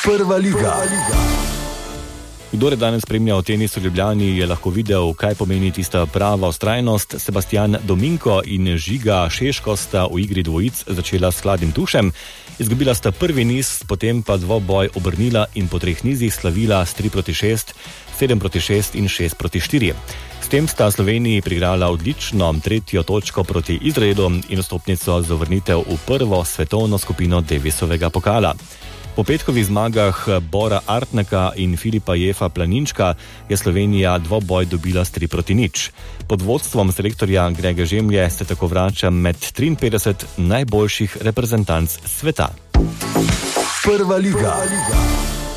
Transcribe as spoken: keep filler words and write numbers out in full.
Prva liga. Kdor je danes spremljal tenis v Ljubljani, je lahko videl, kaj pomeni tista prava vztrajnost. Sebastian Dominko in Žiga Šeško sta v igri dvojic začela s hladnim tušem. Izgubila sta prvi niz, potem pa dvoboj obrnila in po treh nizih slavila s tri proti šest, sedem proti šest in šest proti štiri. S tem sta Sloveniji priigrala odlično tretjo točko proti Izraelu in vstopnico za vrnitev v prvo svetovno skupino Davisovega pokala. Po petkovih zmagah Bora Artnaka in Filipa Jefa Planinčka je Slovenija dvoboj dobila s tri proti nič. Pod vodstvom selektorja Grega Žemlje se tako vrača med triinpetdeset najboljših reprezentanc sveta. Prva liga.